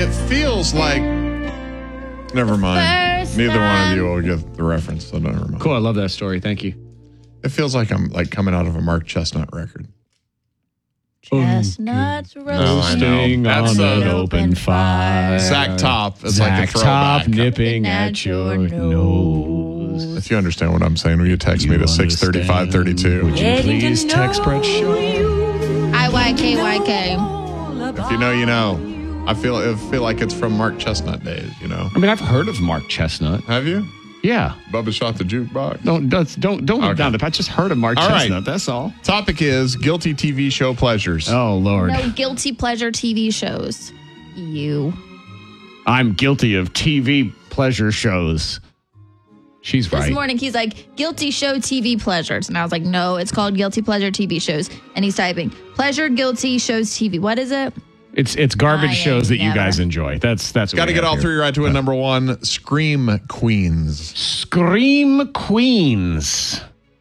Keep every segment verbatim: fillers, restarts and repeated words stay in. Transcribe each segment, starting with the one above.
it feels like. Never mind. First Neither one time. of you will get the reference, so never mind. Cool. I love that story. Thank you. It feels like I'm like coming out of a Mark Chestnut record. Chestnuts I know. roasting That's, on uh, an open fire. Zach Top. It's Zach like a throwback. Top nipping at your nose. If you understand what I'm saying, will you text me You to six thirty-five thirty-two? Would you please text Brett Shaw? I Y K Y K. If you know, you know. I feel I feel like it's from Mark Chestnut days, you know. I mean, I've heard of Mark Chestnut. Have you? Yeah. Bubba Shot the Jukebox. Don't don't don't don't Okay. look down the. I just heard of Mark All right. Chestnut. That's all. Topic is guilty T V show pleasures. Oh Lord, No guilty pleasure T V shows. You. I'm guilty of T V pleasure shows. She's This right. morning, he's like, guilty show T V pleasures. And I was like, no, it's called guilty pleasure T V shows. And he's typing, pleasure guilty shows T V. What is it? It's it's garbage I shows that you never. guys enjoy. That's that's what Got to we get have all here. three right to a number one. Scream Queens. Scream Queens.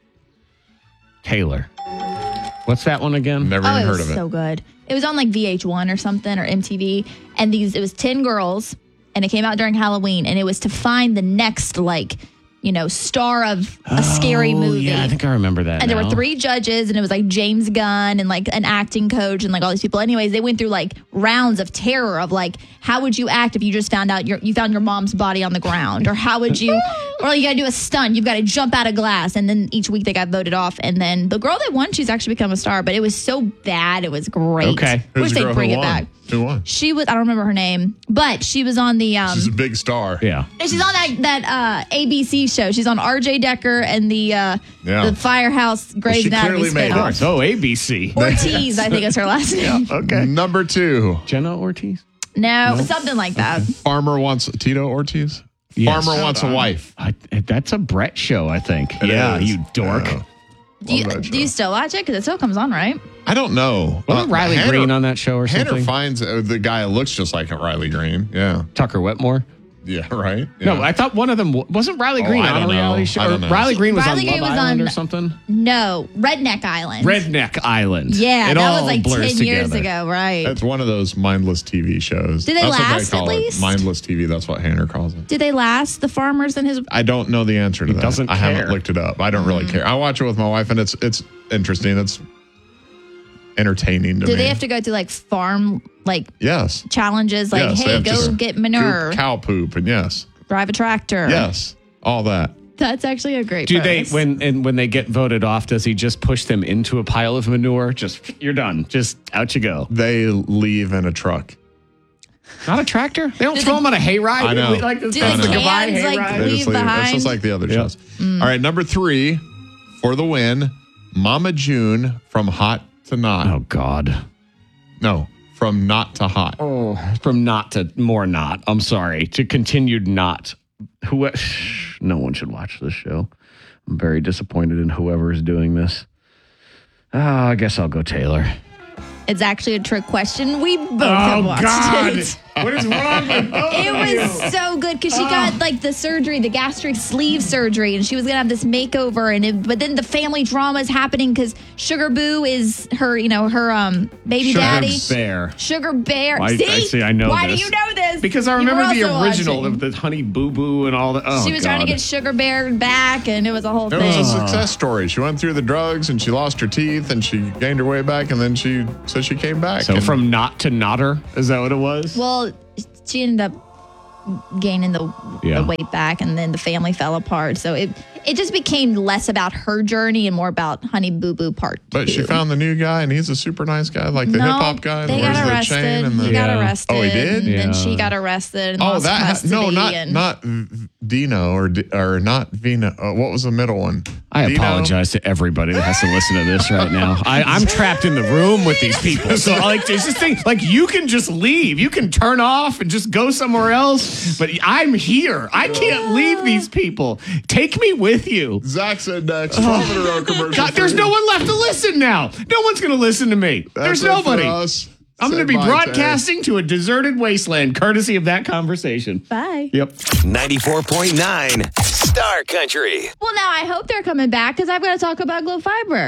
Taylor. What's that one again? Never Oh, even it heard was of it. so good. It was on like V H one or something or M T V. And these, it was ten girls. And it came out during Halloween. And it was to find the next, like, you know, star of a scary Oh, movie. Yeah, I think I remember that. And there now. were three judges, and it was like James Gunn and like an acting coach and like all these people. Anyways, they went through like rounds of terror of like, how would you act if you just found out your, you found your mom's body on the ground? Or how would you, or you got to do a stunt. You've got to jump out of glass. And then each week they got voted off. And then the girl that won, she's actually become a star, but it was so bad. It was great. Okay. Wish the they'd girl bring who it won? back. Who won? She was, I don't remember her name, but she was on the, um, She's a big star. Yeah. and she's on that that uh, A B C show. She's on R J Decker and the uh, Yeah. the Firehouse Grey's she Anatomy clearly made it. spinoff. Oh, A B C. Ortiz, I think is her last name. Okay. Number two. Jenna Ortiz. No, something like that. Farmer wants Tito Ortiz. Yes. Farmer wants a wife. I, that's a Brett show, I think. It yeah, is. you dork. Yeah. Do you, Love that do you show. still watch it? Because it still comes on, right? I don't know. Wasn't Uh, Riley Hannah- Green on that show or Hannah something? finds uh, the guy who looks just like Riley Green. Yeah. Tucker Wetmore. Yeah, right? No, Yeah. I thought one of them wa- wasn't Riley Oh, Green I on a don't know. reality show. I Or don't know. Riley Green was Riley on Green Love was Island on- or something. No, Redneck Island. Redneck Island. Yeah, It that all was like blurs ten years together. ago, right? That's one of those mindless T V shows. Do they that's last what they call at it. least? Mindless T V. That's what Hannah calls it. Did they last? The farmers and his. I don't know the answer to that. doesn't I care. haven't looked it up. I don't Mm. really care. I watch it with my wife, and it's it's interesting. It's entertaining to Do me. they have to go through like farm like Yes. challenges? Like, Yes, they hey, have go to get Coop manure, cow poop, and yes, drive a tractor. yes, all that. That's actually a great. Do they premise. when and when they get voted off? Does he just push them into a pile of manure? Just you're done. Just out you go. They leave in a truck. Not a tractor. They don't throw them on a hayride. I know. Like this Do that's the the goodbye cans, like, hayride. They leave just leave. It's behind? just like the other Yeah. shows. Mm. All right, number three for the win. Mama June from Hot to Not. Oh God. No, from Not to Hot. Oh, from not to more not. I'm sorry. To continued not. Who? No one should watch this show. I'm very disappointed in whoever is doing this. Oh, I guess I'll go Taylor. It's actually a trick question. We both Oh have watched God! it. What is wrong with both It of you? was so good because she got like the surgery, the gastric sleeve surgery, and she was gonna have this makeover. And it, but then the family drama is happening because Sugar Boo is her, you know, her um baby Sugar daddy. Bear. Sugar Bear. I, see, I see. I know Why this. do you know this? Because I You were remember the also original watching. of the Honey Boo Boo and all that. Oh, She was trying to God. get Sugar Bear back, and it was a whole It thing. was a success story. She went through the drugs and she lost her teeth and she gained her way back and then she said she came back. So And from not to notter, is that what it was? Well, she ended up gaining the, Yeah. the weight back, and then the family fell apart. So it it just became less about her journey and more about Honey Boo Boo part But two. she found the new guy and he's a super nice guy, like the no, hip hop guy. They that got wears the arrested. chain and the he got Yeah. arrested. Oh, he did? And then Yeah. she got arrested and Oh, lost that ha- custody. no, not and not V- Dino or D- or not Vina. Uh, what was the middle one? I Dino? apologize to everybody that has to listen to this right now. I, I'm trapped in the room with these people. So, like, there's this thing, like, you can just leave. You can turn off and just go somewhere else. But I'm here. I can't leave these people. Take me with you. Zach said next. twelve in a row commercial. God, there's free. no one left to listen now. No one's going to listen to me. That's there's it for nobody. us. I'm Say going to be bye, broadcasting to a deserted wasteland, courtesy of that conversation. Bye. Yep. ninety-four point nine Star Country. Well, now I hope they're coming back because I've got to talk about Glow Fiber.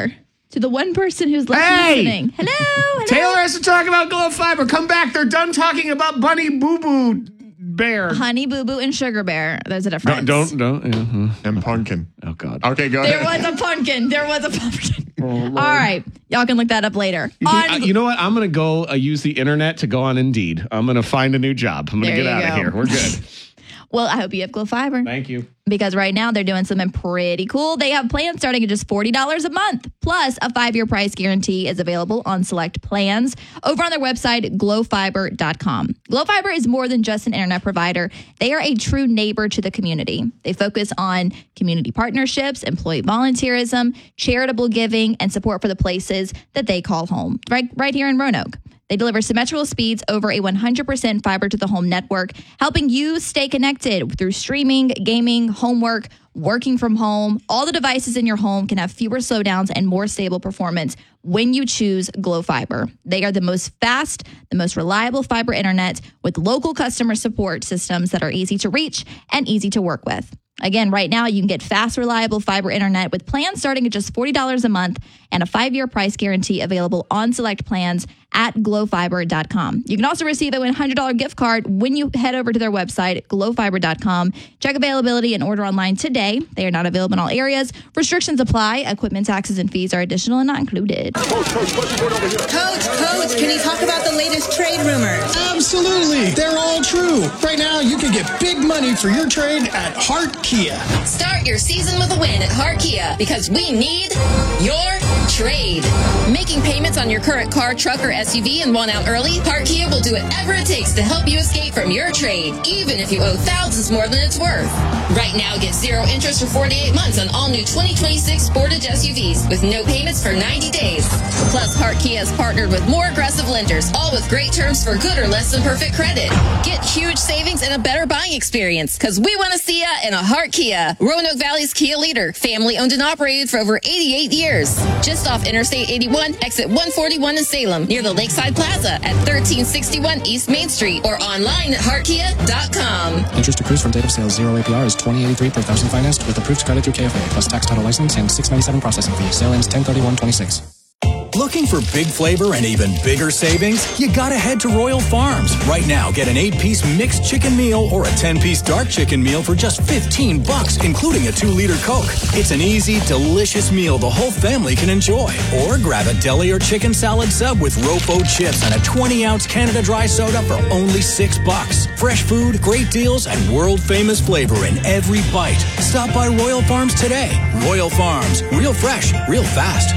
To the one person who's left Hey! listening. Hello, hello. Taylor has to talk about Glow Fiber. Come back. They're done talking about Bunny Boo Boo Bear. Honey Boo Boo and Sugar Bear. There's a difference. Don't, don't, don't. Uh-huh. And pumpkin. Oh, God. Okay, go There ahead. was a pumpkin. There was a pumpkin. All right. Y'all can look that up later. You, On- can- uh, you know what? I'm going to go uh, use the internet to go on Indeed. I'm going to find a new job. I'm going There to get you out of go. here. We're good. well, I hope you have Glow Fiber. Thank you. Because right now they're doing something pretty cool. They have plans starting at just forty dollars a month. Plus, a five-year price guarantee is available on select plans over on their website, glow fiber dot com. Glow Fiber is more than just an internet provider. They are a true neighbor to the community. They focus on community partnerships, employee volunteerism, charitable giving, and support for the places that they call home, right, right here in Roanoke. They deliver symmetrical speeds over a one hundred percent fiber to the home network, helping you stay connected through streaming, gaming, homework, working from home. All the devices in your home can have fewer slowdowns and more stable performance when you choose Glow Fiber. They are the most fast, the most reliable fiber internet with local customer support systems that are easy to reach and easy to work with. Again, right now, you can get fast, reliable fiber internet with plans starting at just forty dollars a month and a five-year price guarantee available on select plans at glow fiber dot com. You can also receive a one hundred dollars gift card when you head over to their website, glow fiber dot com. Check availability and order online today. They are not available in all areas. Restrictions apply. Equipment taxes and fees are additional and not included. Coach, Coach, can you talk about the latest trade rumors? Absolutely. They're all true. Right now, you can get big money for your trade at Hart Kia. Start your season with a win at Hart Kia because we need your trade. Making payments on your current car, truck, or S U V and want out early? Hart Kia will do whatever it takes to help you escape from your trade, even if you owe thousands more than it's worth. Right now, get zero interest for forty-eight months on all new twenty twenty-six Sportage S U Vs with no payments for ninety days. Plus, Hart Kia has partnered with more aggressive lenders, all with great terms for good or less than perfect credit. Get huge savings and a better buying experience because we want to see ya in a Hart Kia. Roanoke Valley's Kia leader, family owned and operated for over eighty-eight years. Just off Interstate eighty-one, exit one forty-one in Salem, near the Lakeside Plaza at thirteen sixty-one East Main Street or online at hart kia dot com. Interest accrues from date of sale. Zero A P R is twenty eighty-three per thousand financed with approved credit through K F A plus tax title license and six ninety-seven processing fee. Sale ends ten thirty-one twenty-six. Looking for big flavor and even bigger savings? You gotta head to Royal Farms. Right now, get an eight-piece mixed chicken meal or a ten-piece dark chicken meal for just fifteen bucks, including a two liter Coke. It's an easy, delicious meal the whole family can enjoy. Or grab a deli or chicken salad sub with Rofo chips and a twenty ounce Canada Dry soda for only six bucks. Fresh food, great deals, and world-famous flavor in every bite. Stop by Royal Farms today. Royal Farms, real fresh, real fast.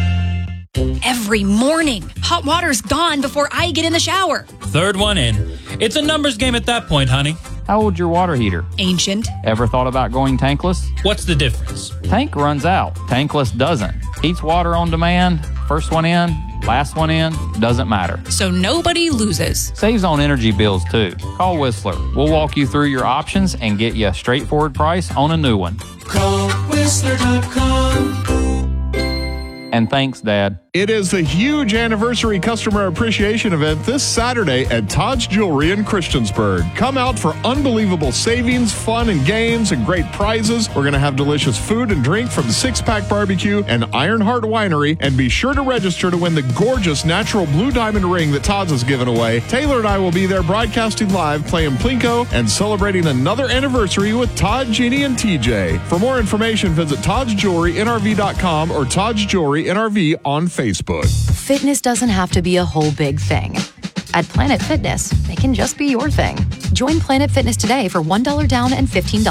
Every morning, hot water's gone before I get in the shower. Third one in. It's a numbers game at that point, honey. How old's your water heater? Ancient. Ever thought about going tankless? What's the difference? Tank runs out. Tankless doesn't. Heats water on demand. First one in, last one in, doesn't matter. So nobody loses. Saves on energy bills too. Call Whistler. We'll walk you through your options and get you a straightforward price on a new one. Call Whistler dot com. And thanks, Dad. It is the huge anniversary customer appreciation event this Saturday at Todd's Jewelry in Christiansburg. Come out for unbelievable savings, fun and games, and great prizes. We're going to have delicious food and drink from Six Pack Barbecue and Ironheart Winery. And be sure to register to win the gorgeous natural blue diamond ring that Todd's has given away. Taylor and I will be there broadcasting live, playing Plinko, and celebrating another anniversary with Todd, Jeannie, and T J. For more information, visit Todd's Jewelry N R V dot com or Todd's Jewelry N R V on Facebook. Fitness doesn't have to be a whole big thing. At Planet Fitness, it can just be your thing. Join Planet Fitness today for one dollar down and fifteen dollars